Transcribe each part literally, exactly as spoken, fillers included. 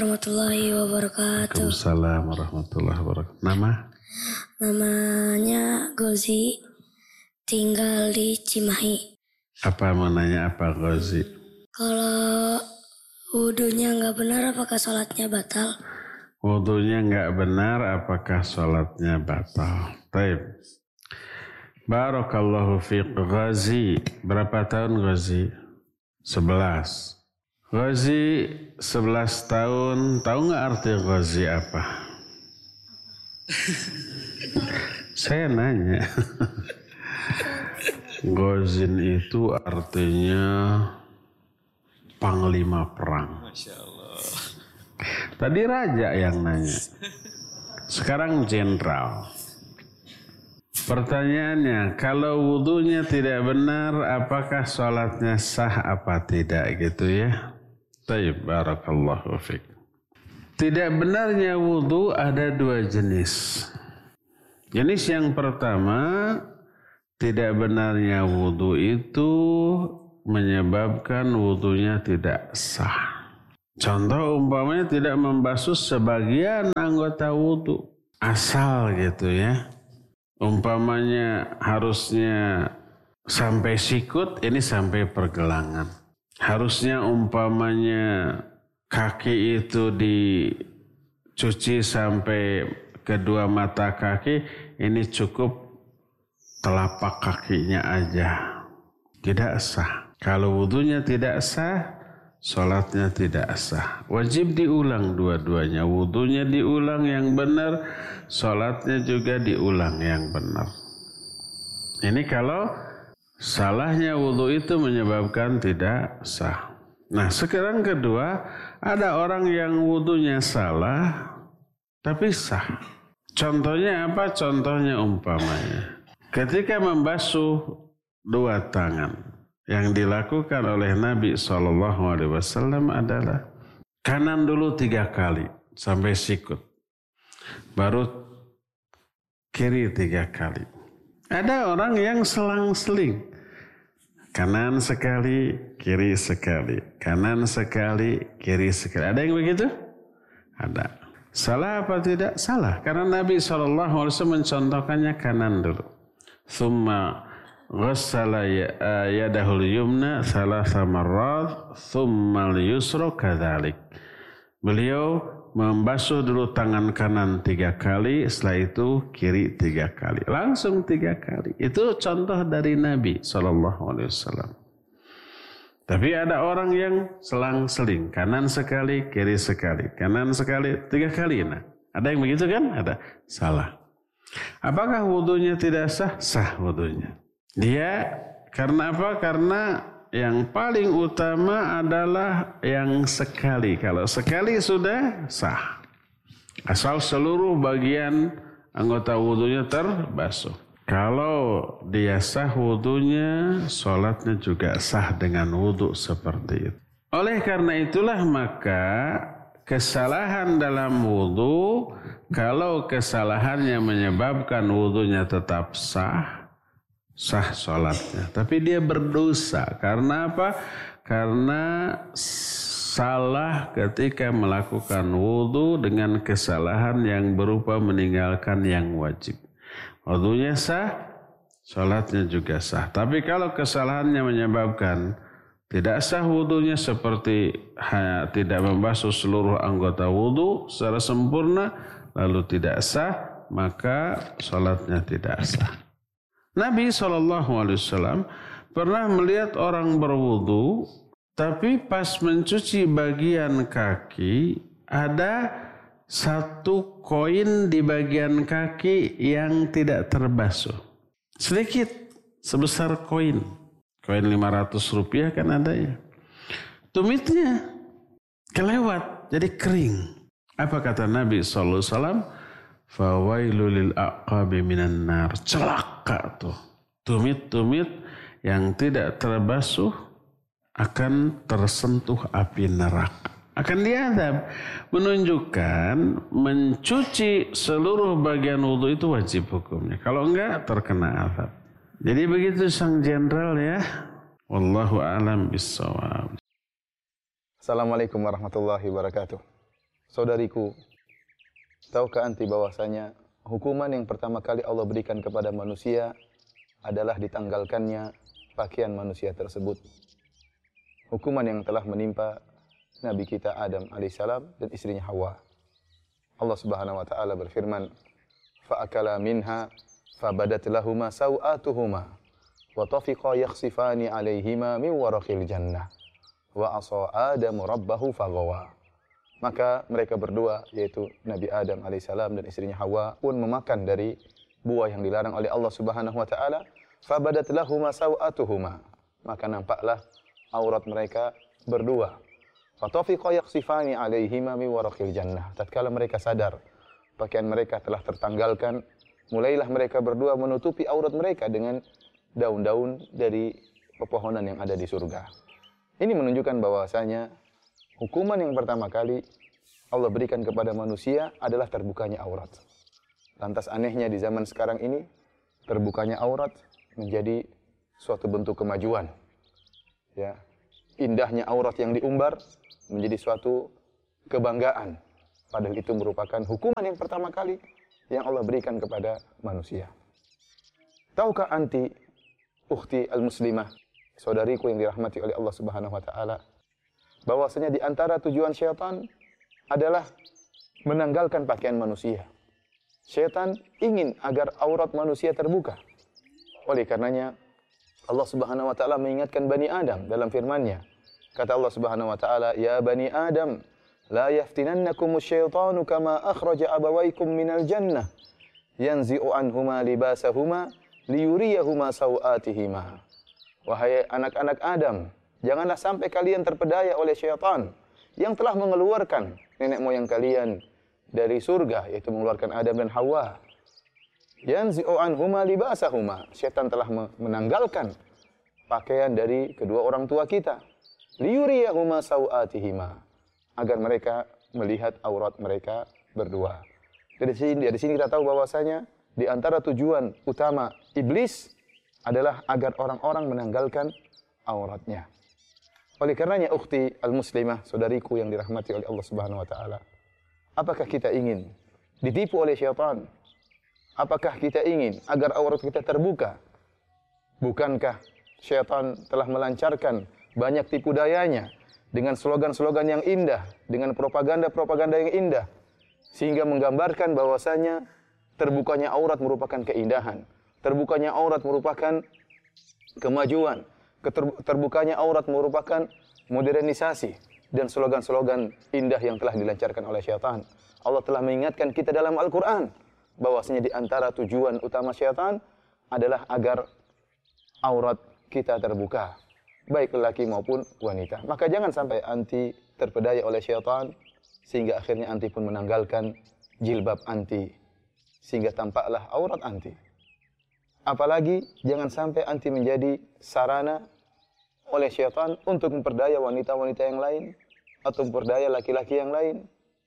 Warahmatullahi wabarakatuh. Waalaikumsalam warahmatullahi wabarakatuh. Nama? Namanya Gozi, tinggal di Cimahi. Apa mau nanya apa Gozi? Kalau wudunya nggak benar, apakah sholatnya batal? Wudunya nggak benar, apakah sholatnya batal? Baik. Barakallahu fiqh. Ghazi, berapa tahun Ghazi? Sebelas. Ghazi sebelas tahun, tahu nggak arti Ghazi apa? Saya nanya. Ghazin itu artinya panglima perang. Masya Allah. Tadi raja yang nanya. Sekarang jenderal. Pertanyaannya, kalau wudunya tidak benar, apakah sholatnya sah apa tidak gitu ya? Taib, barakallahu fiqh. Tidak benarnya wudu ada dua jenis. Jenis yang pertama, tidak benarnya wudu itu menyebabkan wudunya tidak sah. Contoh umpamanya tidak membasuh sebagian anggota wudu. Asal gitu ya. Umpamanya harusnya sampai sikut, ini sampai pergelangan. Harusnya umpamanya kaki itu dicuci sampai kedua mata kaki, ini cukup telapak kakinya aja. Tidak sah. Kalau wudunya tidak sah, sholatnya tidak sah. Wajib diulang dua-duanya. Wudunya diulang yang benar, sholatnya juga diulang yang benar. Ini kalau salahnya wudu itu menyebabkan tidak sah. Nah sekarang kedua, ada orang yang wudunya salah tapi sah. Contohnya apa? Contohnya umpamanya ketika membasuh dua tangan, yang dilakukan oleh Nabi shallallahu alaihi wasallam adalah kanan dulu tiga kali sampai sikut, baru kiri tiga kali. Ada orang yang selang-seling, kanan sekali, kiri sekali, kanan sekali, kiri sekali. Ada yang begitu? Ada. Salah apa tidak? Salah. Karena Nabi shallallahu alaihi wasallam mencontohkannya kanan dulu. Thumma ghassala yadahul yumna thalatha marrat, thumma al-yusra kadzalik. Beliau membasuh dulu tangan kanan tiga kali, setelah itu kiri tiga kali. Langsung tiga kali. Itu contoh dari Nabi shallallahu alaihi wasallam. Tapi ada orang yang selang-seling. Kanan sekali, kiri sekali. Kanan sekali, tiga kali. Nah, ada yang begitu kan? Ada. Salah. Apakah wudunya tidak sah? Sah wudunya. Dia karena apa? Karena yang paling utama adalah yang sekali. Kalau sekali sudah sah. Asal seluruh bagian anggota wudunya terbasuh. Kalau dia sah wudunya, sholatnya juga sah dengan wudu seperti itu. Oleh karena itulah maka kesalahan dalam wudu, kalau kesalahannya menyebabkan wudunya tetap sah, sah sholatnya. Tapi dia berdosa. Karena apa? Karena salah ketika melakukan wudu dengan kesalahan yang berupa meninggalkan yang wajib. Wudunya sah, sholatnya juga sah. Tapi kalau kesalahannya menyebabkan tidak sah wudunya seperti tidak membasuh seluruh anggota wudu secara sempurna, lalu tidak sah, maka sholatnya tidak sah. Nabi shallallahu alaihi wasallam pernah melihat orang berwudu, tapi pas mencuci bagian kaki ada satu koin di bagian kaki yang tidak terbasuh. Sedikit, sebesar koin. Koin lima ratus rupiah kan ada ya. Tumitnya kelewat, jadi kering. Apa kata Nabi shallallahu alaihi wasallam? Fawailul lil aqabi minan nar. Celaka tuh. Tumit-tumit yang tidak terbasuh akan tersentuh api neraka. Akan diazab. Menunjukkan mencuci seluruh bagian wudu itu wajib hukumnya. Kalau enggak terkena azab. Jadi begitu sang jenderal ya. Wallahu a'lam bissawab. Assalamualaikum warahmatullahi wabarakatuh. saudariku, tahukah anti bahwasanya hukuman yang pertama kali Allah berikan kepada manusia adalah ditanggalkannya pakaian manusia tersebut. Hukuman yang telah menimpa Nabi kita Adam alaihissalam dan istrinya Hawa. Allah Subhanahu wa taala berfirman, "Fa'akala minha fabadat lahuma sawatuhuma wa tafiqa yakhsifani 'alaihima min waraqil jannah wa asa Adamu rabbahu faghawa." Maka mereka berdua, yaitu Nabi Adam alaihissalam dan istrinya Hawa, pun memakan dari buah yang dilarang oleh Allah Subhanahu wa taala. Fabadat lahuma sawatuhuma, maka nampaklah aurat mereka berdua. Fatafiqa yakhsifani 'alaihima min waraqil jannah. Tatkala mereka sadar pakaian mereka telah tertanggalkan, mulailah mereka berdua menutupi aurat mereka dengan daun-daun dari pepohonan yang ada di surga. Ini menunjukkan bahwasanya hukuman yang pertama kali Allah berikan kepada manusia adalah terbukanya aurat. Lantas anehnya di zaman sekarang ini, terbukanya aurat menjadi suatu bentuk kemajuan. Ya, indahnya aurat yang diumbar menjadi suatu kebanggaan. Padahal itu merupakan hukuman yang pertama kali yang Allah berikan kepada manusia. Tahukah anti, ukhti al-muslimah, saudariku yang dirahmati oleh Allah Subhanahu wa taala, bahwasanya di antara tujuan syaitan adalah menanggalkan pakaian manusia. Syaitan ingin agar aurat manusia terbuka. Oleh karenanya Allah Subhanahu wa taala mengingatkan Bani Adam dalam firman-Nya. Kata Allah Subhanahu wa taala, "Ya Bani Adam, la yaftinannakumus syaitanu kama akhraja abawaykum minal jannah, yanzi'u anhuma libasahuma liyuriyahuma sawatihima." Wahai anak-anak Adam, janganlah sampai kalian terpedaya oleh syaitan yang telah mengeluarkan nenek moyang kalian dari surga, yaitu mengeluarkan Adam dan Hawa. Yanzi'u anhuma libasahuma. Syaitan telah menanggalkan pakaian dari kedua orang tua kita. Liyuriyahuma sawatihima. Agar mereka melihat aurat mereka berdua. Dari sini, dari sini kita tahu bahwasanya di antara tujuan utama iblis adalah agar orang-orang menanggalkan auratnya. Oleh karenanya ukhti al-muslimah, saudariku yang dirahmati oleh Allah Subhanahu wa taala, apakah kita ingin ditipu oleh syaitan? Apakah kita ingin agar aurat kita terbuka? Bukankah syaitan telah melancarkan banyak tipu dayanya dengan slogan-slogan yang indah, dengan propaganda-propaganda yang indah, sehingga menggambarkan bahwasanya terbukanya aurat merupakan keindahan, terbukanya aurat merupakan kemajuan, terbukanya aurat merupakan modernisasi, dan slogan-slogan indah yang telah dilancarkan oleh syaitan. Allah telah mengingatkan kita dalam Al-Quran bahwasanya di antara tujuan utama syaitan adalah agar aurat kita terbuka, baik lelaki maupun wanita. Maka jangan sampai anti terpedaya oleh syaitan sehingga akhirnya anti pun menanggalkan jilbab anti, sehingga tampaklah aurat anti. Apalagi jangan sampai anti menjadi sarana oleh syaitan untuk memperdaya wanita-wanita yang lain atau memperdaya laki-laki yang lain.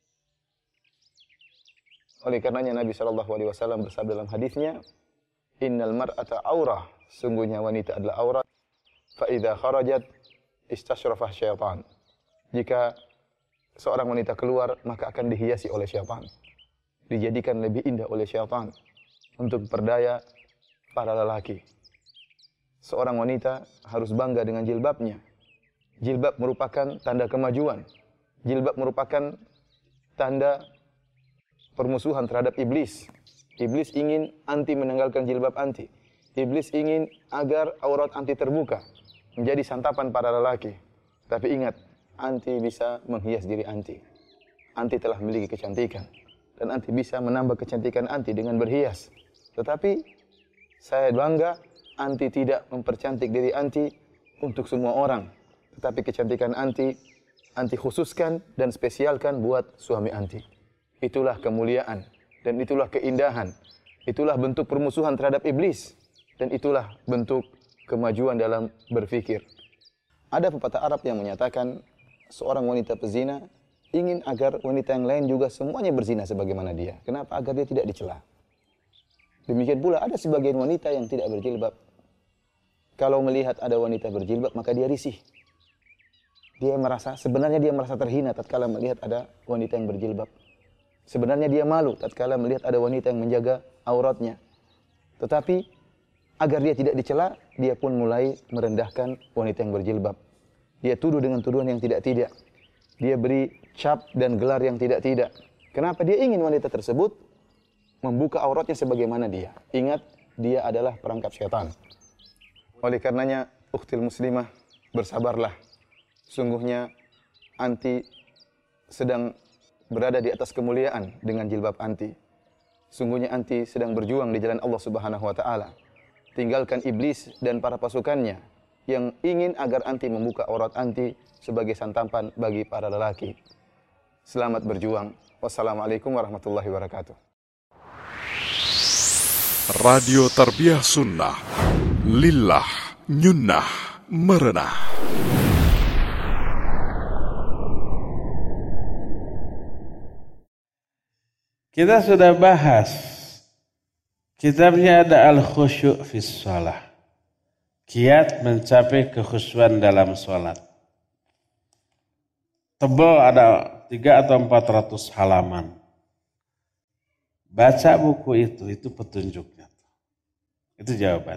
Oleh karenanya Nabi shallallahu alaihi wasallam bersabda dalam hadisnya, "Innal mar'ata aurah." Sungguhnya wanita adalah aurat. Fa idza kharajat istasyrafah syaitan. Jika seorang wanita keluar, maka akan dihiasi oleh syaitan, dijadikan lebih indah oleh syaitan untuk memperdaya para lelaki. Seorang wanita harus bangga dengan jilbabnya. Jilbab merupakan tanda kemajuan. Jilbab merupakan tanda permusuhan terhadap iblis. Iblis ingin anti menanggalkan jilbab anti. Iblis ingin agar aurat anti terbuka, menjadi santapan para lelaki. Tapi ingat, anti bisa menghias diri anti. Anti telah memiliki kecantikan, dan anti bisa menambah kecantikan anti dengan berhias. Tetapi saya bangga, anti tidak mempercantik diri anti untuk semua orang. Tetapi kecantikan anti, anti khususkan dan spesialkan buat suami anti. Itulah kemuliaan, dan itulah keindahan. Itulah bentuk permusuhan terhadap iblis, dan itulah bentuk kemajuan dalam berfikir. Ada pepatah Arab yang menyatakan, seorang wanita pezina ingin agar wanita yang lain juga semuanya berzina sebagaimana dia. Kenapa? Agar dia tidak dicela. Demikian pula ada sebagian wanita yang tidak berjilbab. Kalau melihat ada wanita berjilbab, maka dia risih. Dia merasa, sebenarnya dia merasa terhina tatkala melihat ada wanita yang berjilbab. Sebenarnya dia malu tatkala melihat ada wanita yang menjaga auratnya. Tetapi agar dia tidak dicela, dia pun mulai merendahkan wanita yang berjilbab. Dia tuduh dengan tuduhan yang tidak-tidak. Dia beri cap dan gelar yang tidak-tidak. Kenapa? Dia ingin wanita tersebut membuka auratnya sebagaimana dia. Ingat, dia adalah perangkap syaitan. Oleh karenanya, ukhtil muslimah, bersabarlah. Sungguhnya anti sedang berada di atas kemuliaan dengan jilbab anti. Sungguhnya anti sedang berjuang di jalan Allah Subhanahu wa taala. Tinggalkan iblis dan para pasukannya yang ingin agar anti membuka aurat anti sebagai santapan bagi para lelaki. Selamat berjuang. Wassalamualaikum warahmatullahi wabarakatuh. Radio Tarbiyah Sunnah. Lillah nyunnah merenah. Kita sudah bahas kitabnya ada Al-Khusyu' fis Shalah. Kiat mencapai kekhusyuan dalam sholat. Tebal ada tiga atau empat ratus halaman. Baca buku itu, itu petunjuknya. Itu jawaban.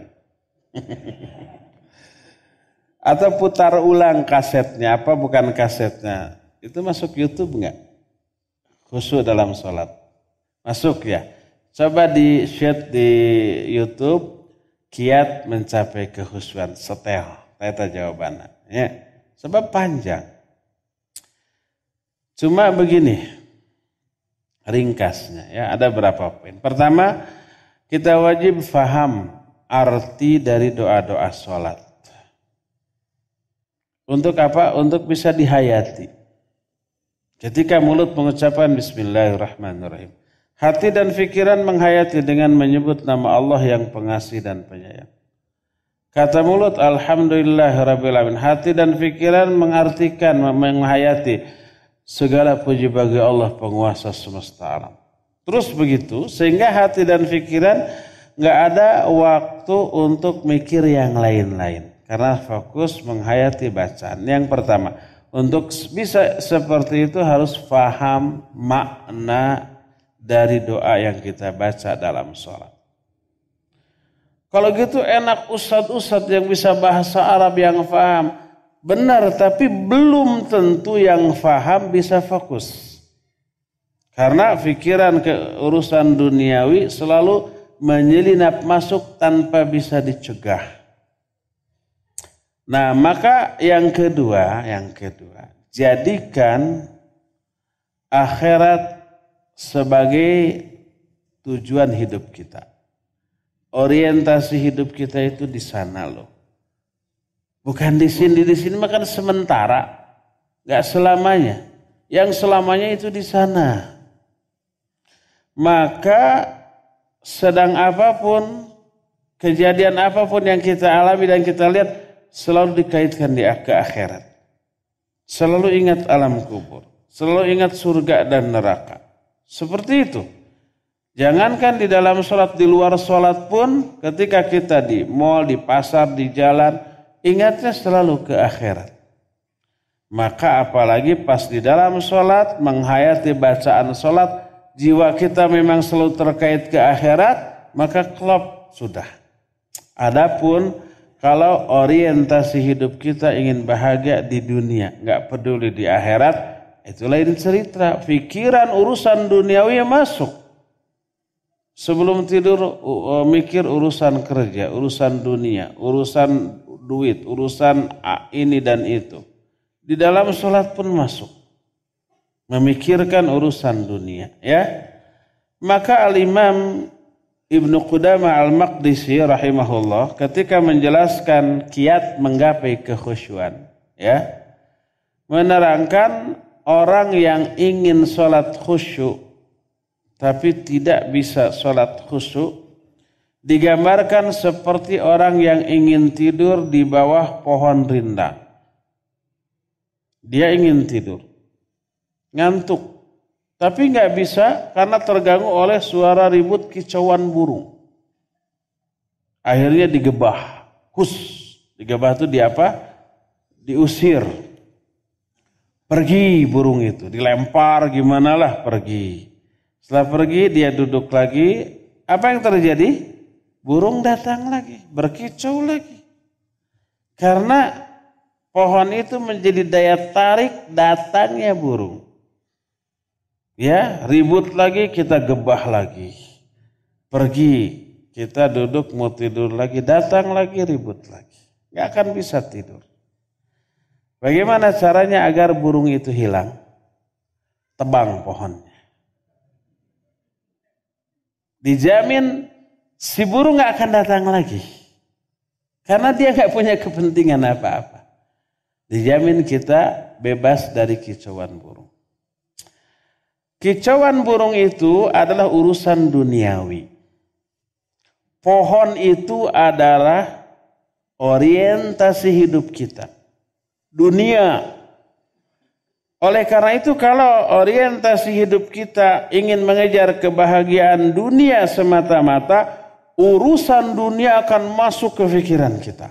Atau putar ulang kasetnya, apa bukan kasetnya. Itu masuk YouTube enggak? Khusyuk dalam sholat. Masuk ya. Coba di share di YouTube, kiat mencapai kekhusyuan, setel. Itu jawabannya. Ya. Sebab panjang. Cuma begini, ringkasnya ya, ada berapa poin. Pertama, kita wajib faham arti dari doa-doa sholat. Untuk apa? Untuk bisa dihayati. Ketika mulut mengucapkan Bismillahirrahmanirrahim. Hati dan pikiran menghayati dengan menyebut nama Allah yang pengasih dan penyayang. Kata mulut Alhamdulillahirrabbilalamin. Hati dan pikiran mengartikan, menghayati segala puji bagi Allah penguasa semesta alam. Terus begitu sehingga hati dan pikiran gak ada waktu untuk mikir yang lain-lain. Karena fokus menghayati bacaan. Yang pertama, untuk bisa seperti itu harus faham makna dari doa yang kita baca dalam sholat. Kalau gitu enak ustadz-ustadz yang bisa bahasa Arab yang faham. Benar, tapi belum tentu yang faham bisa fokus. Karena pikiran ke urusan duniawi selalu menyelinap masuk tanpa bisa dicegah. Nah, maka yang kedua, yang kedua, jadikan akhirat sebagai tujuan hidup kita. Orientasi hidup kita itu di sana loh. Bukan di sini, di sini makan sementara. Gak selamanya. Yang selamanya itu di sana. Maka sedang apapun, kejadian apapun yang kita alami dan kita lihat, selalu dikaitkan di ke akhirat. Selalu ingat alam kubur. Selalu ingat surga dan neraka. Seperti itu. Jangankan di dalam sholat, di luar sholat pun ketika kita di mall, di pasar, di jalan, ingatnya selalu ke akhirat. Maka apalagi pas di dalam sholat, menghayati bacaan sholat, jiwa kita memang selalu terkait ke akhirat, maka klop sudah. Adapun kalau orientasi hidup kita ingin bahagia di dunia, nggak peduli di akhirat, itu lain cerita. Pikiran urusan duniawi yang masuk. Sebelum tidur mikir urusan kerja, urusan dunia, urusan duit, urusan ini dan itu. Di dalam sholat pun masuk. Memikirkan urusan dunia. Ya. Maka Al-Imam Ibnu Qudamah Al-Maqdisi rahimahullah ketika menjelaskan kiat menggapai kekhusyuan. Ya, menerangkan orang yang ingin sholat khusyuk tapi tidak bisa sholat khusyuk digambarkan seperti orang yang ingin tidur di bawah pohon rindang. Dia ingin tidur, ngantuk, tapi nggak bisa karena terganggu oleh suara ribut kicauan burung. Akhirnya digebah, hus, digebah itu di apa? Diusir. Pergi burung itu, dilempar gimana lah pergi. Setelah pergi dia duduk lagi, apa yang terjadi? Burung datang lagi, berkicau lagi. Karena pohon itu menjadi daya tarik datangnya burung. Ya, ribut lagi, kita gebah lagi. Pergi, kita duduk mau tidur lagi, datang lagi, ribut lagi. Gak akan bisa tidur. Bagaimana caranya agar burung itu hilang? Tebang pohonnya. Dijamin si burung gak akan datang lagi. Karena dia gak punya kepentingan apa-apa. Dijamin kita bebas dari kicauan burung. Kicauan burung itu adalah urusan duniawi. Pohon itu adalah orientasi hidup kita. Dunia. Oleh karena itu kalau orientasi hidup kita ingin mengejar kebahagiaan dunia semata-mata, urusan dunia akan masuk ke pikiran kita.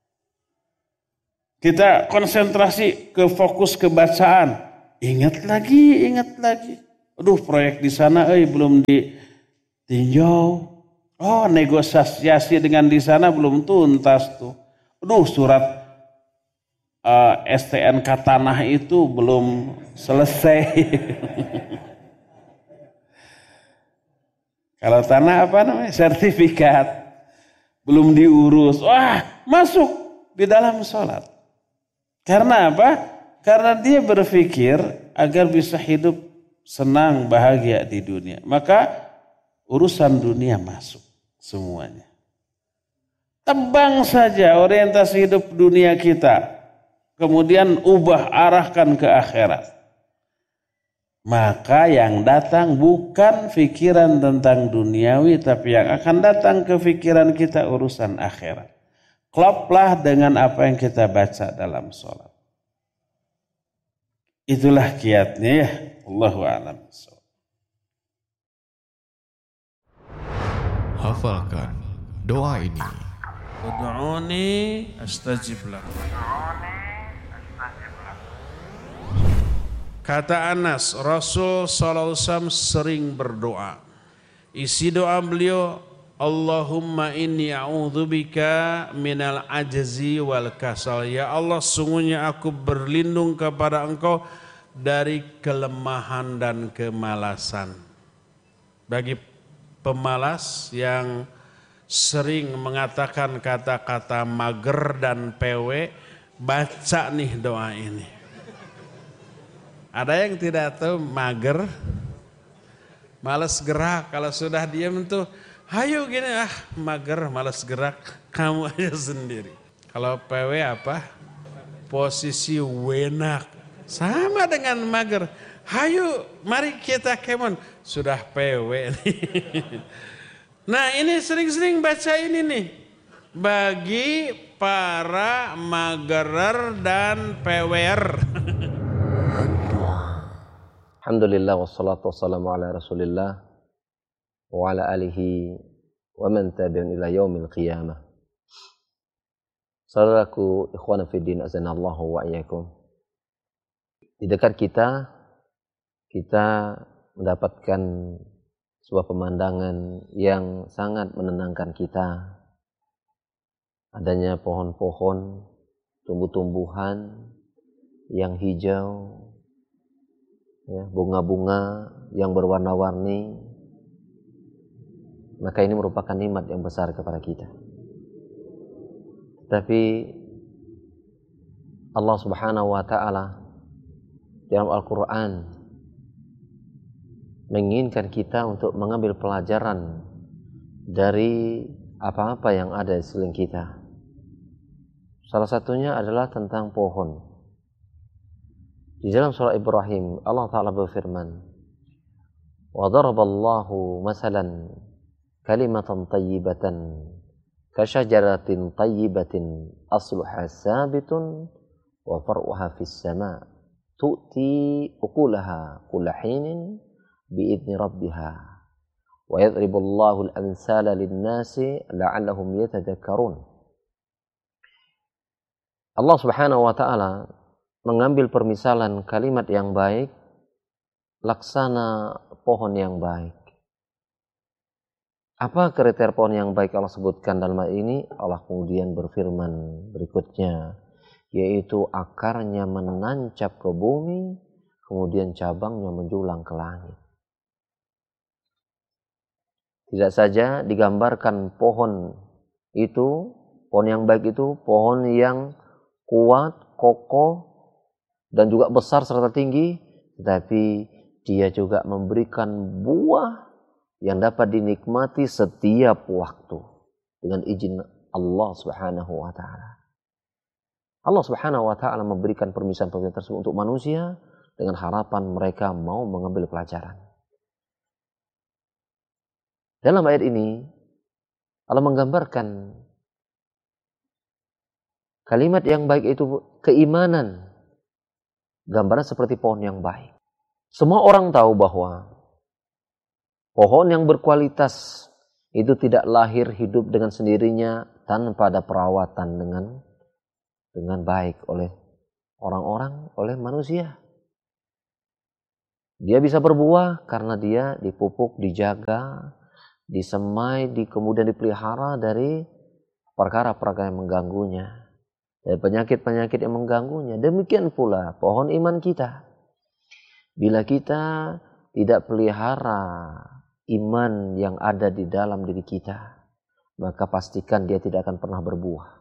Kita konsentrasi ke fokus kebacaan. Ingat lagi, ingat lagi. Aduh, proyek di sana eh belum ditinjau. Oh, negosiasi dengan di sana belum tuntas tuh. Aduh, surat Uh, S T N K tanah itu belum selesai. Kalau tanah apa namanya? Sertifikat. Belum diurus. Wah, masuk di dalam sholat. Karena apa? Karena dia berpikir agar bisa hidup senang, bahagia di dunia. Maka urusan dunia masuk semuanya. Tebang saja orientasi hidup dunia kita. Kemudian ubah arahkan ke akhirat. Maka yang datang bukan pikiran tentang duniawi, tapi yang akan datang ke pikiran kita urusan akhirat. Kloplah dengan apa yang kita baca dalam sholat. Itulah kiatnya ya. Allahu a'lam. Hafalkan doa ini. Ud'uni astajib lakum. Kata Anas, Rasul sallallahu alaihi wasallam sering berdoa. Isi doa beliau, Allahumma inni a'udzubika minal ajzi wal kasal. Ya Allah, sungguhnya aku berlindung kepada Engkau dari kelemahan dan kemalasan. Bagi pemalas yang sering mengatakan kata-kata mager dan pewe, baca nih doa ini. Ada yang tidak tahu mager, malas gerak. Kalau sudah diam tuh, hayu gini, ah mager, malas gerak, kamu aja sendiri. Kalau P W apa? Posisi wenak. Sama dengan mager. Hayu, mari kita kemon. Sudah P W nih. Nah ini sering-sering baca ini nih. Bagi para magerer dan P W R. Alhamdulillah wassalatu wassalamu ala rasulillah wa ala alihi wa man tabi'un ila yaumil qiyamah. Saudaraku ikhwana fiddin azanallahu wa iyyakum. Di dekat kita kita mendapatkan sebuah pemandangan yang sangat menenangkan kita. Adanya pohon-pohon, tumbuh-tumbuhan yang hijau, ya, bunga-bunga yang berwarna-warni, maka ini merupakan nikmat yang besar kepada kita. Tapi Allah Subhanahu wa taala dalam Al-Qur'an menginginkan kita untuk mengambil pelajaran dari apa-apa yang ada di sekeliling kita. Salah satunya adalah tentang pohon. Di dalam surah Ibrahim, Allah Ta'ala berfirman, wa daraballahu masalan kalimatan tayyibatan kasyajaratin tayyibatin asluha sabitun wa far'uha fis sama' tu'ti ukulaha kulla hinin bi'idni rabbiha wa yadribullahu al-amsala lin-nasi la'allahum yatadhakkarun. Allah Subhanahu wa Ta'ala mengambil permisalan kalimat yang baik, laksana pohon yang baik. Apa kriteria pohon yang baik Allah sebutkan dalam ayat ini? Allah kemudian berfirman berikutnya, yaitu akarnya menancap ke bumi, kemudian cabangnya menjulang ke langit. Tidak saja digambarkan pohon itu, pohon yang baik itu pohon yang kuat, kokoh, dan juga besar serta tinggi, tetapi dia juga memberikan buah yang dapat dinikmati setiap waktu dengan izin Allah Subhanahu wa taala. Allah Subhanahu wa taala memberikan permisalan-permisalan tersebut untuk manusia dengan harapan mereka mau mengambil pelajaran. Dalam ayat ini Allah menggambarkan kalimat yang baik itu keimanan. Gambaran seperti pohon yang baik. Semua orang tahu bahwa pohon yang berkualitas itu tidak lahir hidup dengan sendirinya tanpa ada perawatan dengan dengan baik oleh orang-orang, oleh manusia. Dia bisa berbuah karena dia dipupuk, dijaga, disemai, di, kemudian dipelihara dari perkara-perkara yang mengganggunya, dari penyakit-penyakit yang mengganggunya. Demikian pula pohon iman kita. Bila kita tidak pelihara iman yang ada di dalam diri kita, maka pastikan dia tidak akan pernah berbuah.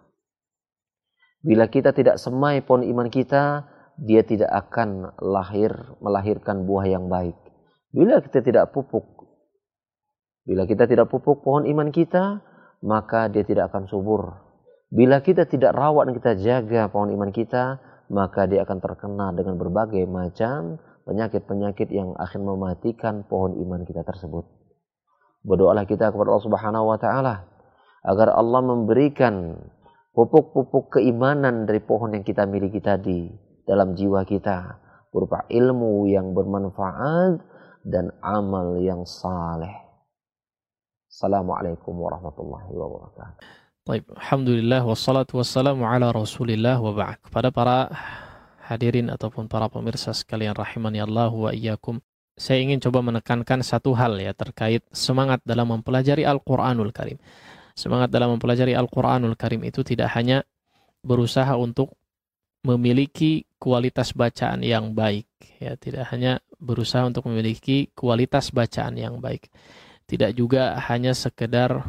Bila kita tidak semai pohon iman kita, dia tidak akan lahir melahirkan buah yang baik. Bila kita tidak pupuk, bila kita tidak pupuk pohon iman kita, maka dia tidak akan subur. Bila kita tidak rawat dan kita jaga pohon iman kita, maka dia akan terkena dengan berbagai macam penyakit-penyakit yang akan mematikan pohon iman kita tersebut. Berdoalah kita kepada Allah Subhanahu wa taala agar Allah memberikan pupuk-pupuk keimanan dari pohon yang kita miliki tadi dalam jiwa kita, berupa ilmu yang bermanfaat dan amal yang saleh. Assalamualaikum warahmatullahi wabarakatuh. Baik, alhamdulillah wassalatu wassalamu ala Rasulillah wa ba'd. Kepada para hadirin ataupun para pemirsa sekalian rahimani Allah wa iyyakum, saya ingin coba menekankan satu hal ya terkait semangat dalam mempelajari Al-Qur'anul Karim. Semangat dalam mempelajari Al-Qur'anul Karim itu tidak hanya berusaha untuk memiliki kualitas bacaan yang baik, ya, tidak hanya berusaha untuk memiliki kualitas bacaan yang baik. Tidak juga hanya sekedar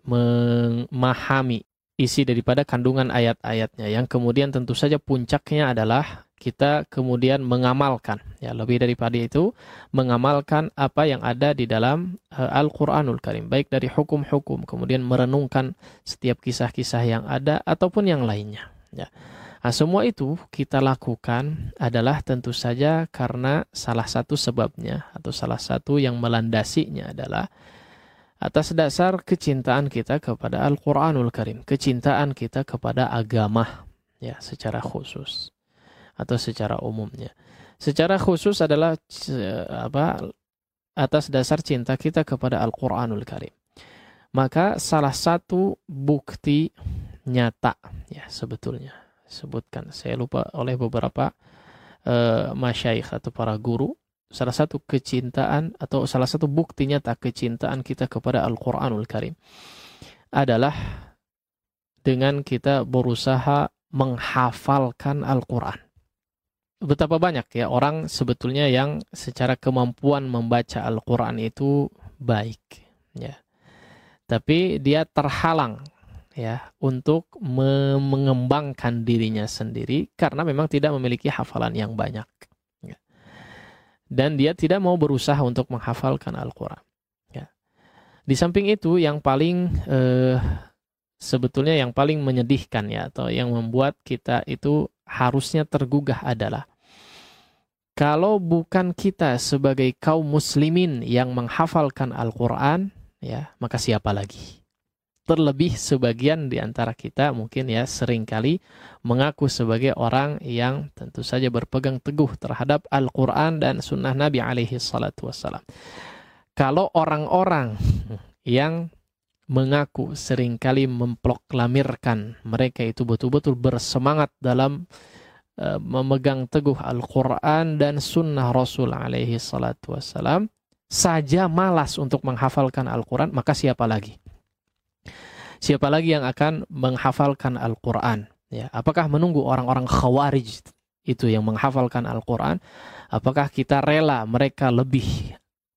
memahami isi daripada kandungan ayat-ayatnya, yang kemudian tentu saja puncaknya adalah kita kemudian mengamalkan, ya, lebih daripada itu mengamalkan apa yang ada di dalam uh, Al-Qur'anul Karim, baik dari hukum-hukum, kemudian merenungkan setiap kisah-kisah yang ada ataupun yang lainnya, ya. Nah, semua itu kita lakukan adalah tentu saja karena salah satu sebabnya atau salah satu yang melandasinya adalah atas dasar kecintaan kita kepada Al-Qur'anul Karim, kecintaan kita kepada agama, ya, secara khusus atau secara umumnya. Secara khusus adalah apa? Atas dasar cinta kita kepada Al-Qur'anul Karim. Maka salah satu bukti nyata, ya, sebetulnya sebutkan saya lupa oleh beberapa uh, masyayikh atau para guru, salah satu kecintaan atau salah satu bukti nyata kecintaan kita kepada Al-Qur'anul Karim adalah dengan kita berusaha menghafalkan Al-Qur'an. Betapa banyak ya orang sebetulnya yang secara kemampuan membaca Al-Qur'an itu baik, ya, tapi dia terhalang, ya, untuk me- mengembangkan dirinya sendiri karena memang tidak memiliki hafalan yang banyak, ya. Dan dia tidak mau berusaha untuk menghafalkan Al-Quran, ya. Di samping itu yang paling eh, sebetulnya yang paling menyedihkan, ya, atau yang membuat kita itu harusnya tergugah adalah kalau bukan kita sebagai kaum muslimin yang menghafalkan Al-Quran, ya, maka siapa lagi? Terlebih sebagian di antara kita mungkin, ya, seringkali mengaku sebagai orang yang tentu saja berpegang teguh terhadap Al-Quran dan sunnah Nabi alaihi salatu wassalam. Kalau orang-orang yang mengaku seringkali memproklamirkan mereka itu betul-betul bersemangat dalam memegang teguh Al-Quran dan sunnah Rasul alaihi salatu wassalam saja malas untuk menghafalkan Al-Quran, maka siapa lagi? Siapa lagi yang akan menghafalkan Al-Quran? Ya, apakah menunggu orang-orang khawarij itu yang menghafalkan Al-Quran? Apakah kita rela mereka lebih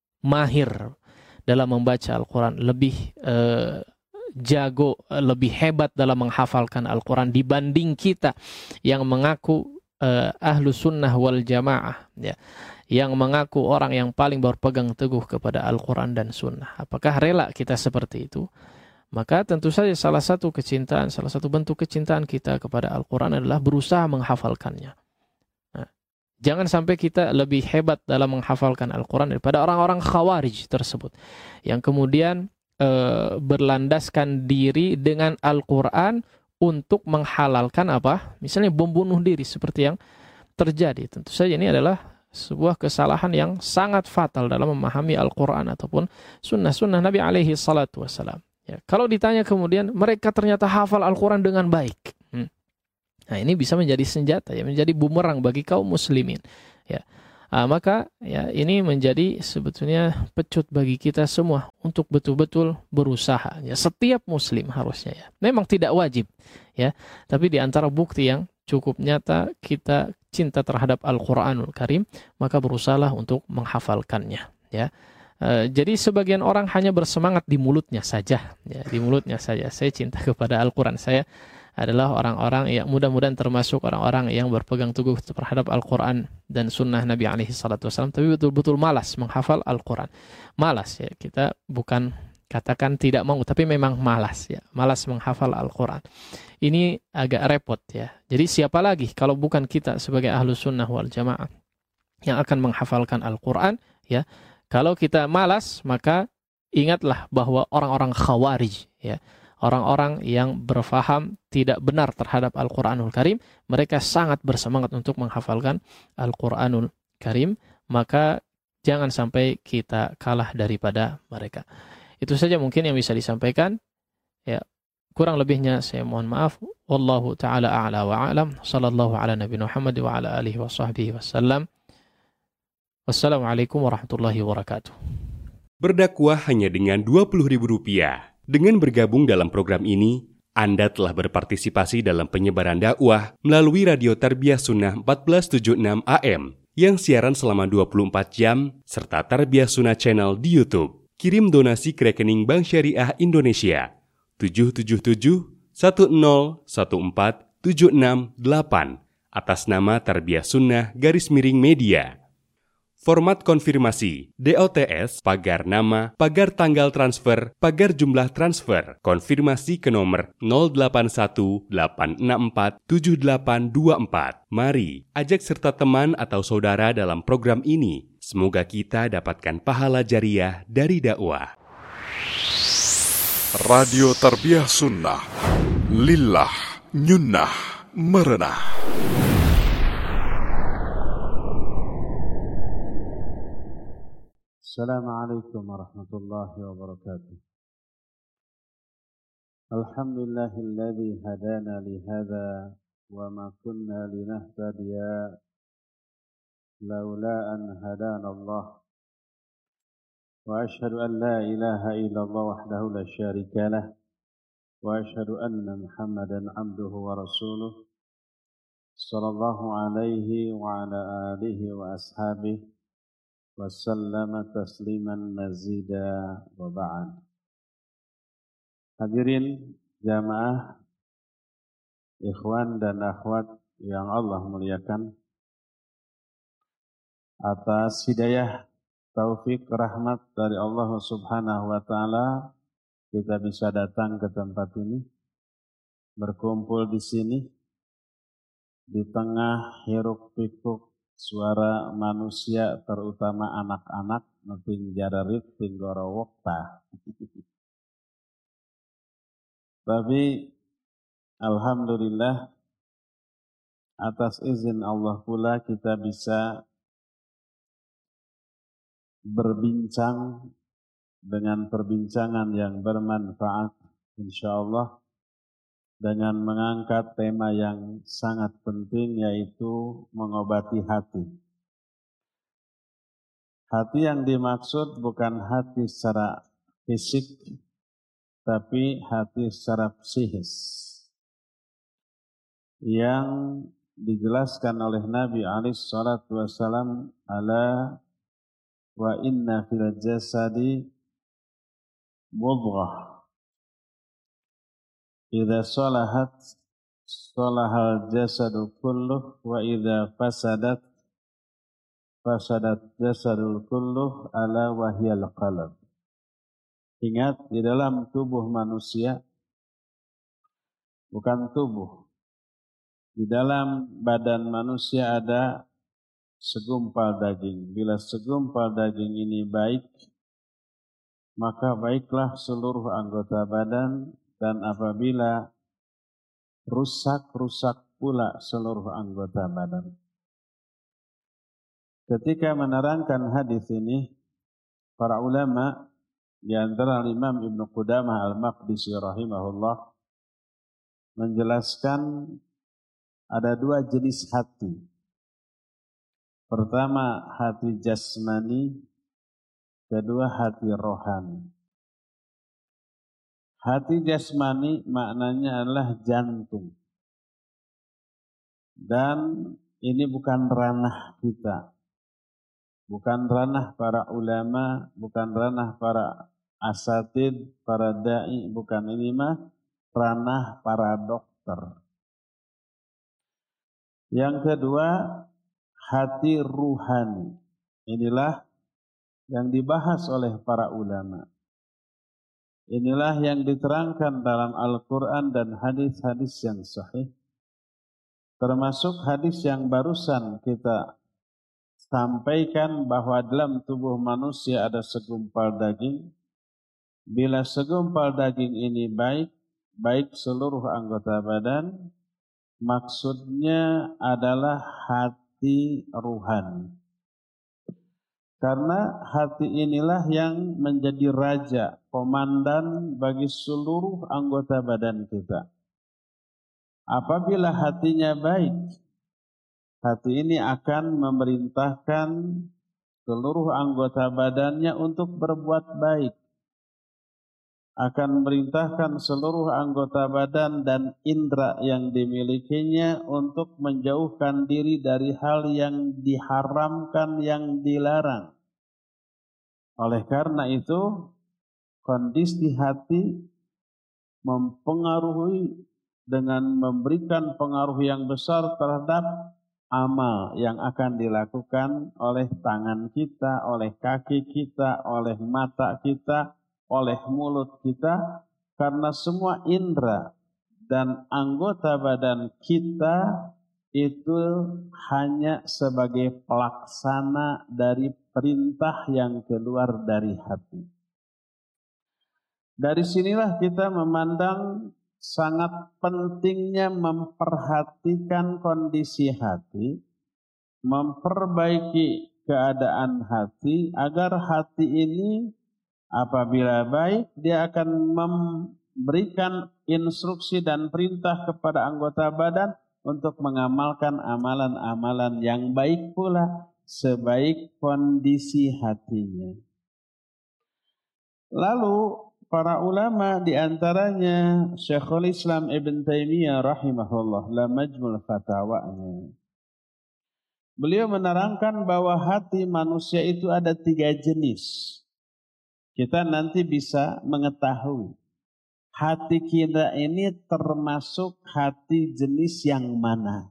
mahir dalam membaca Al-Quran, lebih eh, jago, lebih hebat dalam menghafalkan Al-Quran dibanding kita yang mengaku uh, ahlu sunnah wal jamaah, ya, yang mengaku orang yang paling berpegang teguh kepada Al-Quran dan sunnah? Apakah rela kita seperti itu? Maka tentu saja salah satu kecintaan, salah satu bentuk kecintaan kita kepada Al-Quran adalah berusaha menghafalkannya. Nah, jangan sampai kita lebih hebat dalam menghafalkan Al-Quran daripada orang-orang khawarij tersebut, yang kemudian e, berlandaskan diri dengan Al-Quran untuk menghalalkan apa? Misalnya bom bunuh diri seperti yang terjadi. Tentu saja ini adalah sebuah kesalahan yang sangat fatal dalam memahami Al-Quran ataupun sunnah-sunnah Nabi alaihi salatu wassalam. Ya, kalau ditanya kemudian mereka ternyata hafal Al-Quran dengan baik. Hmm. Nah, ini bisa menjadi senjata, ya, menjadi bumerang bagi kaum muslimin. Ya. Nah, maka ya ini menjadi sebetulnya pecut bagi kita semua untuk betul-betul berusaha. Ya, setiap muslim harusnya, ya. Memang tidak wajib, ya, tapi di antara bukti yang cukup nyata kita cinta terhadap Al-Quranul Karim, maka berusahalah untuk menghafalkannya. Ya. Uh, jadi sebagian orang hanya bersemangat di mulutnya saja, ya, di mulutnya saja. Saya cinta kepada Al-Quran. Saya adalah orang-orang yang mudah-mudahan termasuk orang-orang yang berpegang teguh terhadap Al-Quran dan sunnah Nabi alaihi salatu wasallam, tapi betul-betul malas menghafal Al-Quran. Malas, ya, kita bukan katakan tidak mau, tapi memang malas, ya, malas menghafal Al-Quran. Ini agak repot, ya. Jadi siapa lagi kalau bukan kita sebagai ahlu sunnah wal jamaah yang akan menghafalkan Al-Quran, ya. Kalau kita malas, maka ingatlah bahwa orang-orang khawarij, ya, orang-orang yang berfaham tidak benar terhadap Al-Quranul Karim, mereka sangat bersemangat untuk menghafalkan Al-Quranul Karim, maka jangan sampai kita kalah daripada mereka. Itu saja mungkin yang bisa disampaikan. Ya, kurang lebihnya saya mohon maaf. Wallahu ta'ala a'la wa a'lam. Sallallahu ala Nabi Muhammad wa ala alihi wa sahbihi wasallam. Wassalamualaikum warahmatullahi wabarakatuh. Berdakwah hanya dengan dua puluh ribu rupiah. Dengan bergabung dalam program ini, Anda telah berpartisipasi dalam penyebaran dakwah melalui Radio Tarbiyah Sunnah empat belas tujuh puluh enam A M yang siaran selama dua puluh empat jam serta Tarbiyah Sunnah Channel di YouTube. Kirim donasi ke rekening Bank Syariah Indonesia tujuh tujuh tujuh satu nol satu empat tujuh enam delapan atas nama Tarbiyah Sunnah garis miring media. Format konfirmasi, D O T S, pagar nama, pagar tanggal transfer, pagar jumlah transfer, konfirmasi ke nomor nol delapan satu delapan enam empat tujuh delapan dua empat. Mari, ajak serta teman atau saudara dalam program ini. Semoga kita dapatkan pahala jariah dari dakwah. Radio Tarbiyah Sunnah, lillah, nyunnah, merenah. Assalamualaikum warahmatullahi wabarakatuh. Alhamdulillahilladzi hadana li hadza wa ma kunna linahtadiya laula an hadana Allah. Wa asyhadu an la ilaha illallah wahdahu la syarika lah wa asyhadu anna Muhammadan abduhu wa rasuluh sallallahu alaihi wa ala alihi wa ashabihi wasallama tasliman mazida wa ba'd. Hadirin jamaah, ikhwan dan akhwat yang Allah muliakan, atas hidayah, taufik, rahmat dari Allah Subhanahu wa taala kita bisa datang ke tempat ini, berkumpul di sini di tengah hiruk pikuk suara manusia, terutama anak-anak, neping jararit tinggorowok tah. Tapi alhamdulillah atas izin Allah pula kita bisa berbincang dengan perbincangan yang bermanfaat insyaallah dengan mengangkat tema yang sangat penting, yaitu mengobati hati. Hati yang dimaksud bukan hati secara fisik, tapi hati secara psikis, yang dijelaskan oleh Nabi alaihi salatu wassalam, ala wa inna fil jasadi mudghah idza salahat salahal jasadu kulluh wa idza fasadat fasadat jasadul kulluh ala wahyal qalb. Ingat, di dalam tubuh manusia, bukan tubuh, di dalam badan manusia ada segumpal daging. Bila segumpal daging ini baik, maka baiklah seluruh anggota badan, dan apabila rusak, rusak pula seluruh anggota badan. Ketika menerangkan hadis ini, para ulama, di antara Imam Ibnu Qudamah Al-Maqdisi rahimahullah, menjelaskan ada dua jenis hati. Pertama, hati jasmani, kedua hati rohani. Hati jasmani maknanya adalah jantung. Dan ini bukan ranah kita. Bukan ranah para ulama, bukan ranah para asatid, para da'i, bukan, ini mah ranah para dokter. Yang kedua, hati ruhani. Inilah yang dibahas oleh para ulama. Inilah yang diterangkan dalam Al-Quran dan hadis-hadis yang sahih. Termasuk hadis yang barusan kita sampaikan, bahwa dalam tubuh manusia ada segumpal daging. Bila segumpal daging ini baik, baik seluruh anggota badan, maksudnya adalah hati ruhani. Karena hati inilah yang menjadi raja, komandan bagi seluruh anggota badan kita. Apabila hatinya baik, hati ini akan memerintahkan seluruh anggota badannya untuk berbuat baik. Akan memerintahkan seluruh anggota badan dan indera yang dimilikinya untuk menjauhkan diri dari hal yang diharamkan, yang dilarang. Oleh karena itu, kondisi hati mempengaruhi dengan memberikan pengaruh yang besar terhadap amal yang akan dilakukan oleh tangan kita, oleh kaki kita, oleh mata kita, oleh mulut kita, karena semua indera dan anggota badan kita itu hanya sebagai pelaksana dari perintah yang keluar dari hati. Dari sinilah kita memandang sangat pentingnya memperhatikan kondisi hati, memperbaiki keadaan hati, agar hati ini apabila baik, dia akan memberikan instruksi dan perintah kepada anggota badan untuk mengamalkan amalan-amalan yang baik pula sebaik kondisi hatinya. Lalu para ulama, di antaranya Syekhul Islam Ibn Taimiyah rahimahullah, la majmul fatawanya, beliau menerangkan bahwa hati manusia itu ada tiga jenis. Kita nanti bisa mengetahui hati kita ini termasuk hati jenis yang mana.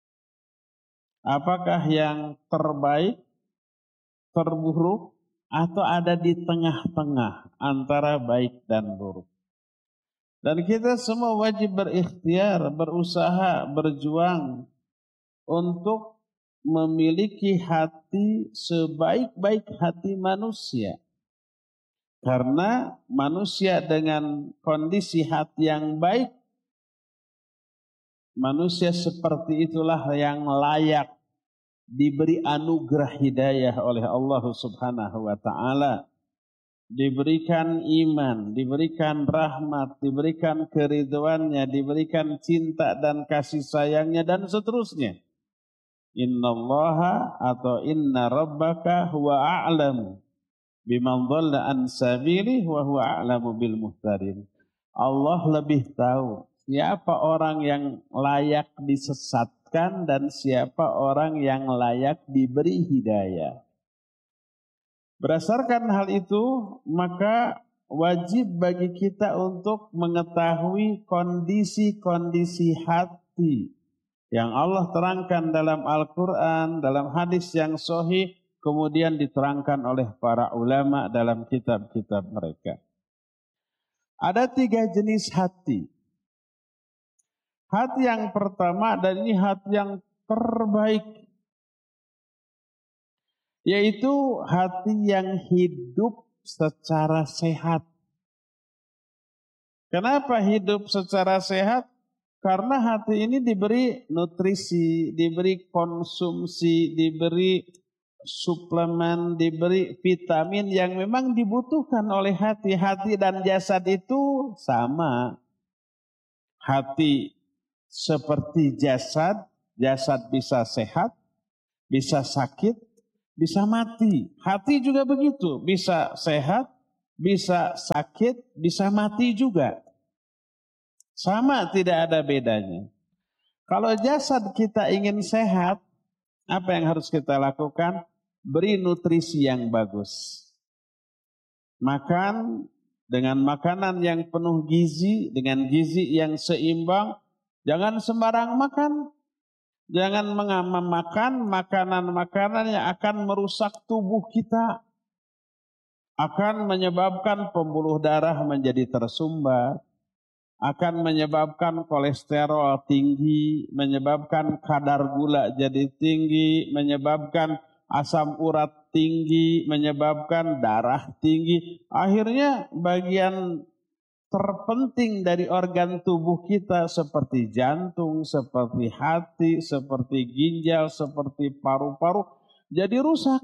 Apakah yang terbaik, terburuk, atau ada di tengah-tengah antara baik dan buruk. Dan kita semua wajib berikhtiar, berusaha, berjuang untuk memiliki hati sebaik-baik hati manusia. Karena manusia dengan kondisi hati yang baik, manusia seperti itulah yang layak diberi anugerah hidayah oleh Allah Subhanahu wa taala. diberikan iman, diberikan rahmat, diberikan keridhoannya, diberikan cinta dan kasih sayangnya dan seterusnya. Innallaha atau inna rabbaka huwa a'lamu biman dhalla an sabilihi wa huwa a'lamu bil muhtadin. Allah lebih tahu siapa orang yang layak disesatkan dan siapa orang yang layak diberi hidayah. Berdasarkan hal itu, maka wajib bagi kita untuk mengetahui kondisi-kondisi hati yang Allah terangkan dalam Al-Quran, dalam hadis yang sahih, kemudian diterangkan oleh para ulama dalam kitab-kitab mereka. Ada tiga jenis hati. Hati yang pertama, dan ini hati yang terbaik, yaitu hati yang hidup secara sehat. Kenapa hidup secara sehat? Karena hati ini diberi nutrisi, diberi konsumsi, diberi suplemen, diberi vitamin yang memang dibutuhkan oleh hati. Hati dan jasad itu sama. Hati seperti jasad, jasad bisa sehat, bisa sakit, bisa mati. Hati juga begitu, bisa sehat, bisa sakit, bisa mati juga. Sama, tidak ada bedanya. Kalau jasad kita ingin sehat, apa yang harus kita lakukan? Beri nutrisi yang bagus. Makan dengan makanan yang penuh gizi, dengan gizi yang seimbang. Jangan sembarang makan. Jangan memakan makanan-makanan yang akan merusak tubuh kita. Akan menyebabkan pembuluh darah menjadi tersumbat. Akan menyebabkan kolesterol tinggi, menyebabkan kadar gula jadi tinggi, menyebabkan asam urat tinggi, menyebabkan darah tinggi. Akhirnya bagian terpenting dari organ tubuh kita seperti jantung, seperti hati, seperti ginjal, seperti paru-paru jadi rusak.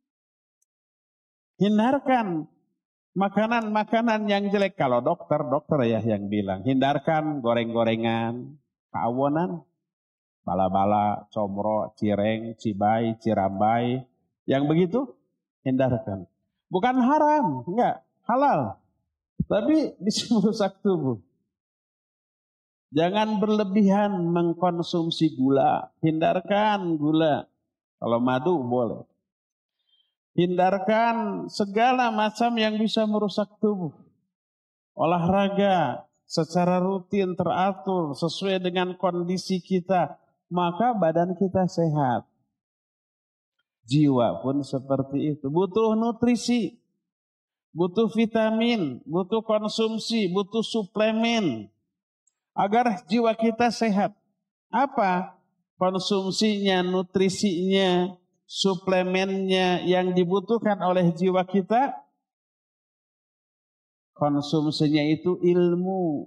Hindarkan makanan-makanan yang jelek. Kalau dokter, dokter ya yang bilang, hindarkan goreng-gorengan, kawonan, bala-bala, comro, cireng, cibai, cirambai. Yang begitu, hindarkan. Bukan haram, enggak, halal. Tapi bisa merusak tubuh. Jangan berlebihan mengkonsumsi gula. Hindarkan gula. Kalau madu boleh. Hindarkan segala macam yang bisa merusak tubuh. Olahraga secara rutin teratur sesuai dengan kondisi kita, maka badan kita sehat. Jiwa pun seperti itu. Butuh nutrisi, butuh vitamin, butuh konsumsi, butuh suplemen agar jiwa kita sehat. Apa konsumsinya, nutrisinya, suplemennya yang dibutuhkan oleh jiwa kita? Konsumsinya itu ilmu.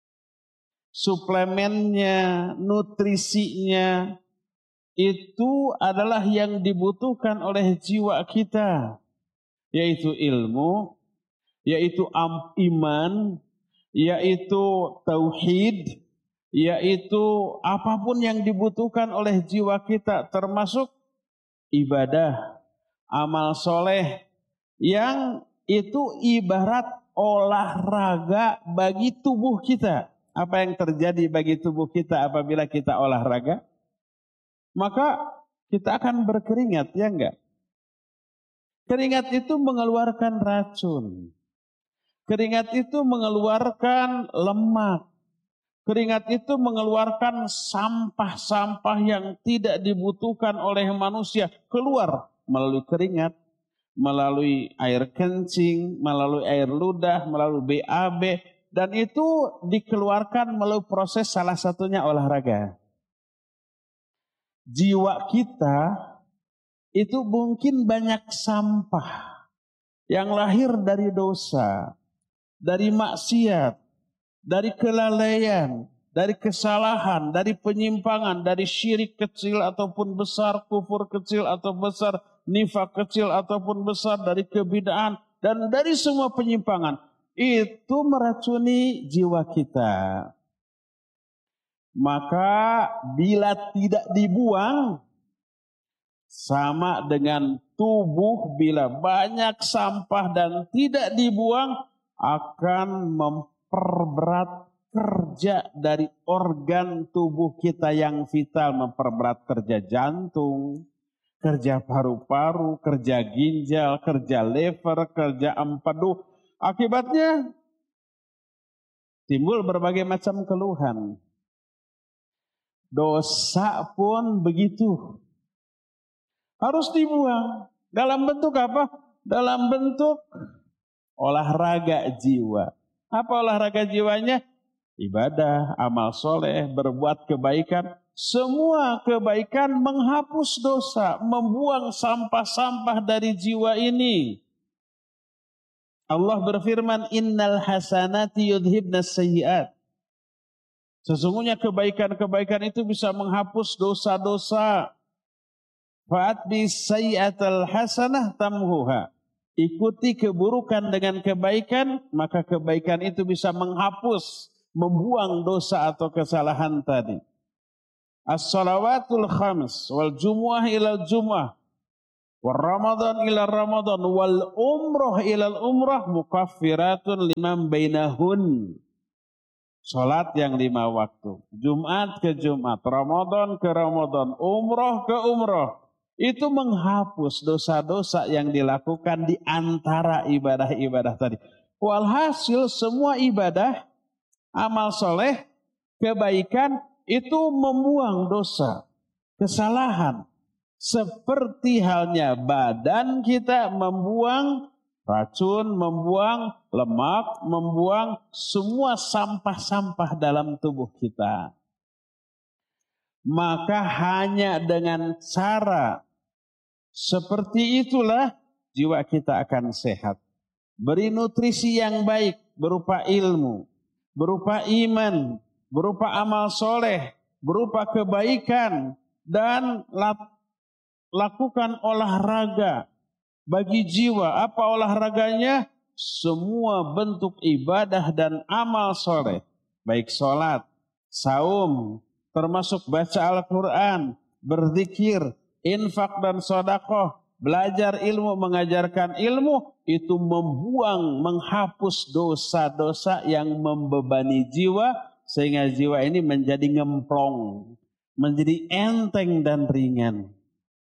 Suplemennya, nutrisinya itu adalah yang dibutuhkan oleh jiwa kita, yaitu ilmu, yaitu iman, yaitu tauhid, yaitu apapun yang dibutuhkan oleh jiwa kita, termasuk ibadah, amal soleh, yang itu ibarat olahraga bagi tubuh kita. Apa yang terjadi bagi tubuh kita apabila kita olahraga? Maka kita akan berkeringat, ya enggak? Keringat itu mengeluarkan racun. Keringat itu mengeluarkan lemak. Keringat itu mengeluarkan sampah-sampah yang tidak dibutuhkan oleh manusia. Keluar melalui keringat, melalui air kencing, melalui air ludah, melalui B A B. Dan itu dikeluarkan melalui proses salah satunya olahraga. Jiwa kita itu mungkin banyak sampah yang lahir dari dosa, dari maksiat, dari kelalaian, dari kesalahan, dari penyimpangan, dari syirik kecil ataupun besar, kufur kecil atau besar, nifak kecil ataupun besar, dari kebid'ahan. dan dari semua penyimpangan. Itu meracuni jiwa kita. Maka bila tidak dibuang, sama dengan tubuh bila banyak sampah dan tidak dibuang akan memperberat kerja dari organ tubuh kita yang vital, memperberat kerja jantung, kerja paru-paru, kerja ginjal, kerja lever, kerja empedu. Akibatnya timbul berbagai macam keluhan. Dosa pun begitu. Harus dibuang. Dalam bentuk apa? Dalam bentuk olahraga jiwa. Apa olahraga jiwanya? Ibadah, amal soleh, berbuat kebaikan. Semua kebaikan menghapus dosa, membuang sampah-sampah dari jiwa ini. Allah berfirman, innal hasanati yudhibnas sayyiat. Sesungguhnya kebaikan-kebaikan itu bisa menghapus dosa-dosa. Fa'atbi sayyi'atal hasanah tamhuha. Ikuti keburukan dengan kebaikan, maka kebaikan itu bisa menghapus, membuang dosa atau kesalahan tadi. As-salawatul khams wal jumu'ah ilal jumu'ah wal ramadan ilal ramadan wal umrah ilal umrah mukaffiratun liman bainahun. Salat yang lima waktu, Jumat ke Jumat, Ramadan ke Ramadan, umrah ke umrah. Itu menghapus dosa-dosa yang dilakukan di antara ibadah-ibadah tadi. Walhasil semua ibadah, amal soleh, kebaikan itu membuang dosa, kesalahan. Seperti halnya badan kita membuang racun, membuang lemak, membuang semua sampah-sampah dalam tubuh kita. Maka hanya dengan cara seperti itulah jiwa kita akan sehat. Beri nutrisi yang baik berupa ilmu, berupa iman, berupa amal soleh, berupa kebaikan, dan lakukan olahraga. Bagi jiwa, apa olahraganya? Semua bentuk ibadah dan amal soleh. Baik sholat, saum, termasuk baca Al-Quran, berzikir, infak dan sedekah, belajar ilmu, mengajarkan ilmu. Itu membuang, menghapus dosa-dosa yang membebani jiwa. Sehingga jiwa ini menjadi ngemplong, menjadi enteng dan ringan.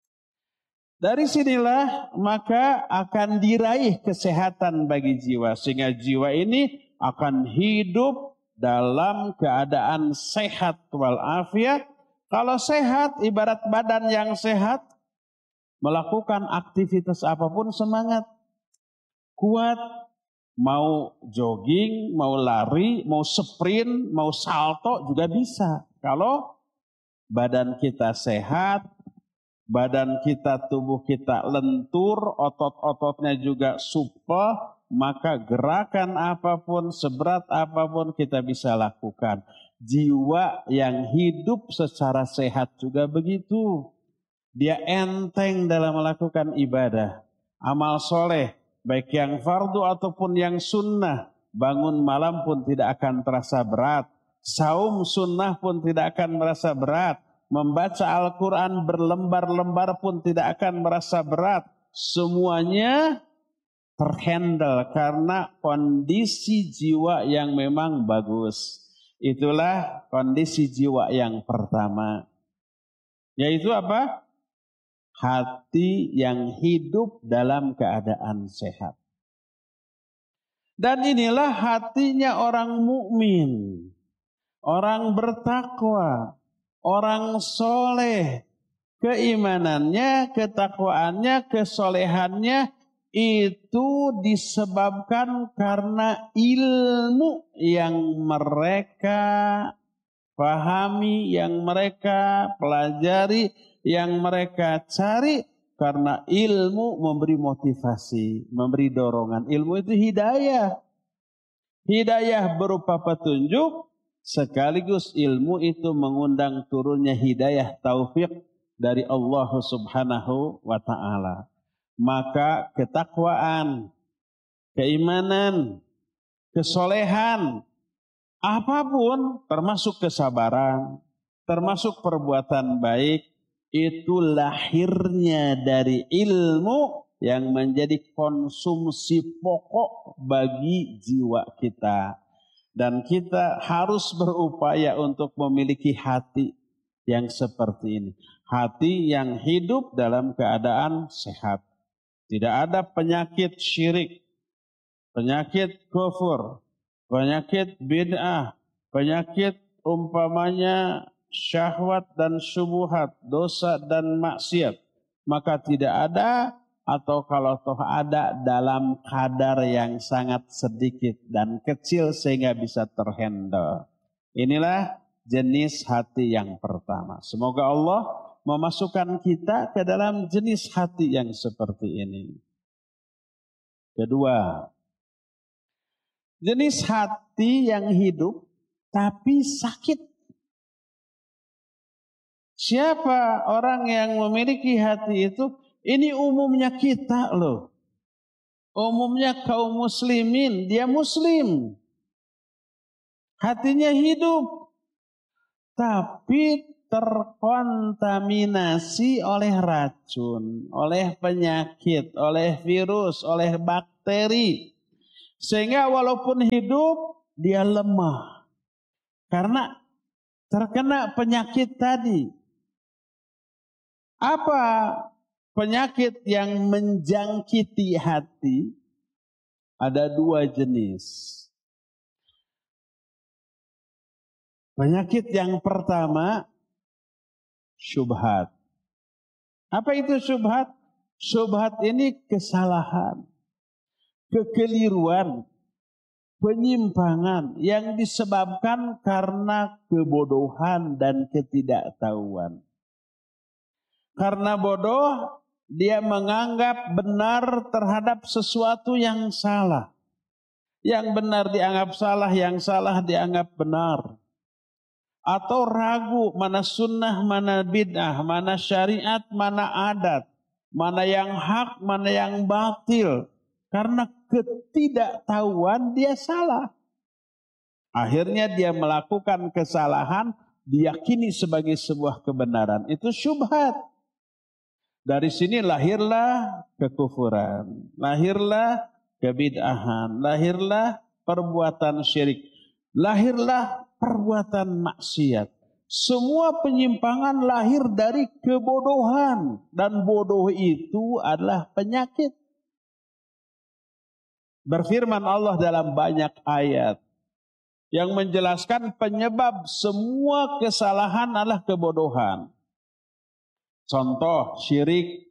Dari sinilah maka akan diraih kesehatan bagi jiwa. Sehingga jiwa ini akan hidup dalam keadaan sehat walafiat. Kalau sehat, ibarat badan yang sehat, melakukan aktivitas apapun semangat. Kuat, mau jogging, mau lari, mau sprint, mau salto juga bisa. Kalau badan kita sehat, badan kita, tubuh kita lentur, otot-ototnya juga supel, maka gerakan apapun, seberat apapun kita bisa lakukan. Jiwa yang hidup secara sehat juga begitu. Dia enteng dalam melakukan ibadah. Amal soleh, baik yang fardu ataupun yang sunnah. Bangun malam pun tidak akan terasa berat. Saum sunnah pun tidak akan merasa berat. Membaca Al-Quran berlembar-lembar pun tidak akan merasa berat. Semuanya terhandle karena kondisi jiwa yang memang bagus. Itulah kondisi jiwa yang pertama. Yaitu apa? Hati yang hidup dalam keadaan sehat. Dan inilah hatinya orang mukmin, orang bertakwa, orang soleh. Keimanannya, ketakwaannya, kesolehannya itu disebabkan karena ilmu yang mereka pahami, yang mereka pelajari, yang mereka cari. Karena ilmu memberi motivasi, memberi dorongan. Ilmu itu hidayah. Hidayah berupa petunjuk, sekaligus ilmu itu mengundang turunnya hidayah taufik dari Allah Subhanahu wa ta'ala. Maka ketakwaan, keimanan, kesolehan, apapun termasuk kesabaran, termasuk perbuatan baik, itu lahirnya dari ilmu yang menjadi konsumsi pokok bagi jiwa kita. Dan kita harus berupaya untuk memiliki hati yang seperti ini. Hati yang hidup dalam keadaan sehat. Tidak ada penyakit syirik, penyakit kufur, penyakit bid'ah, penyakit umpamanya syahwat dan syubhat, dosa dan maksiat. Maka tidak ada, atau kalau toh ada dalam kadar yang sangat sedikit dan kecil sehingga bisa terhandle. Inilah jenis hati yang pertama. Semoga Allah memasukkan kita ke dalam jenis hati yang seperti ini. Kedua, jenis hati yang hidup tapi sakit. Siapa orang yang memiliki hati itu? Ini umumnya kita loh. Umumnya kaum muslimin, dia muslim. Hatinya hidup. Tapi terkontaminasi oleh racun, oleh penyakit, oleh virus, oleh bakteri. Sehingga walaupun hidup, dia lemah. Karena terkena penyakit tadi. Apa penyakit yang menjangkiti hati? Ada dua jenis. Penyakit yang pertama, syubhat. Apa itu syubhat? Syubhat ini kesalahan, kekeliruan, penyimpangan yang disebabkan karena kebodohan dan ketidaktahuan. Karena bodoh, dia menganggap benar terhadap sesuatu yang salah. Yang benar dianggap salah, yang salah dianggap benar. Atau ragu mana sunnah, mana bid'ah, mana syariat, mana adat. Mana yang hak, mana yang batil. Karena ketidaktahuan dia salah. Akhirnya dia melakukan kesalahan, diyakini sebagai sebuah kebenaran. Itu syubhat. Dari sini lahirlah kekufuran, lahirlah kebid'ahan, lahirlah perbuatan syirik, lahirlah perbuatan maksiat. Semua penyimpangan lahir dari kebodohan, dan bodoh itu adalah penyakit. Berfirman Allah dalam banyak ayat yang menjelaskan penyebab semua kesalahan adalah kebodohan. Contoh syirik.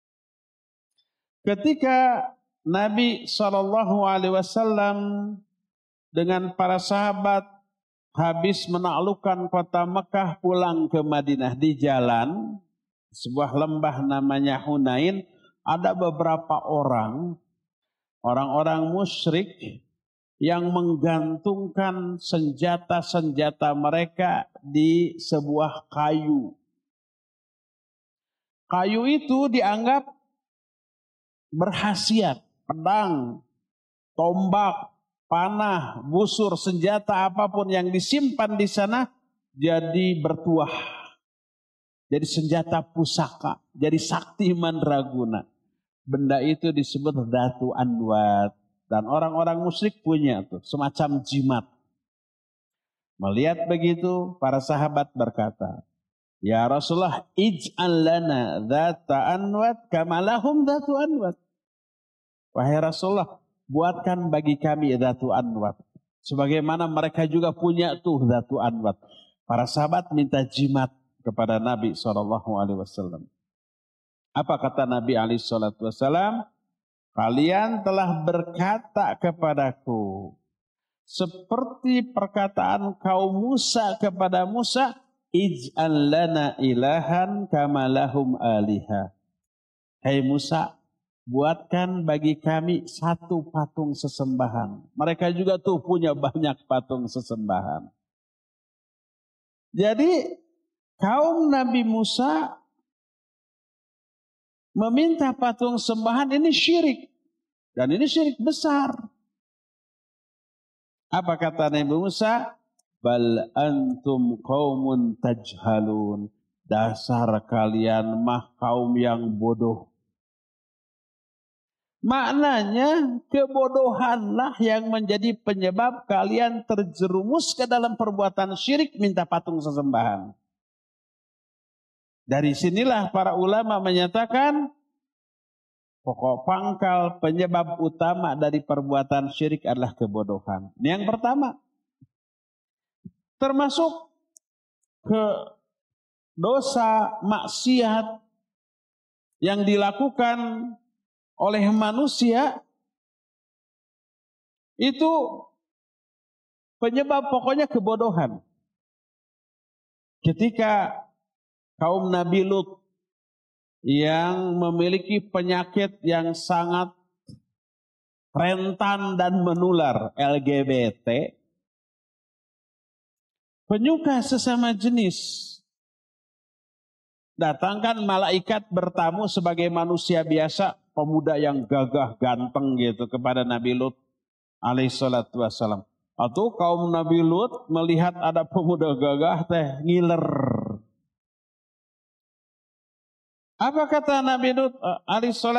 Ketika Nabi shallallahu alaihi wasallam dengan para sahabat habis menaklukkan kota Mekah pulang ke Madinah, di jalan sebuah lembah namanya Hunain, ada beberapa orang, orang-orang musyrik yang menggantungkan senjata-senjata mereka di sebuah kayu. Kayu itu dianggap berkhasiat, pedang, tombak, panah, busur, senjata apapun yang disimpan di sana jadi bertuah. Jadi senjata pusaka, jadi sakti mandraguna. Benda itu disebut Datu Anwat. Dan orang-orang musyrik punya tuh semacam jimat. Melihat begitu, para sahabat berkata, "Ya Rasulullah, ij'al lana dhata anwat kama lahum dhatu anwat." Wahai Rasulullah, buatkan bagi kami dhatu anwat. Sebagaimana mereka juga punya tuh dhatu anwat. Para sahabat minta jimat kepada Nabi shallallahu alaihi wasallam. Apa kata Nabi alaihi wasallam? Kalian telah berkata kepadaku seperti perkataan kaum Musa kepada Musa, ij'al lana ilahan kama lahum aliha. Hai Musa, buatkan bagi kami satu patung sesembahan. Mereka juga tuh punya banyak patung sesembahan. Jadi kaum Nabi Musa meminta patung sembahan, ini syirik. Dan ini syirik besar. Apa kata Nabi Musa? Bal antum qaumun tajhalun. Dasar kalian mah kaum yang bodoh. Maknanya kebodohanlah yang menjadi penyebab kalian terjerumus ke dalam perbuatan syirik minta patung sesembahan. Dari sinilah para ulama menyatakan pokok pangkal penyebab utama dari perbuatan syirik adalah kebodohan. Ini yang pertama. Termasuk ke dosa maksiat yang dilakukan oleh manusia itu penyebab pokoknya kebodohan. Ketika kaum Nabi Lut yang memiliki penyakit yang sangat rentan dan menular, L G B T, penyuka sesama jenis, datangkan malaikat bertamu sebagai manusia biasa, pemuda yang gagah ganteng gitu kepada Nabi Lut alaihissalatu wassalam. Atau kaum Nabi Lut melihat ada pemuda gagah teh ngiler. Apa kata Nabi Lut alaihissalam?